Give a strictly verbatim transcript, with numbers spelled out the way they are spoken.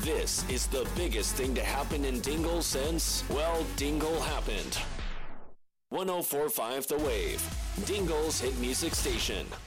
This is the biggest thing to happen in Dingle since, well, Dingle happened. one oh four point five The Wave, Dingle's hit music station.